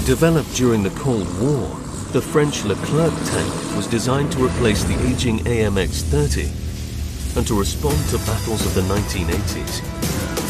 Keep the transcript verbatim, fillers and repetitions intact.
Developed during the Cold War, the French Leclerc tank was designed to replace the aging A M X thirty, and to respond to battles of the nineteen eighties,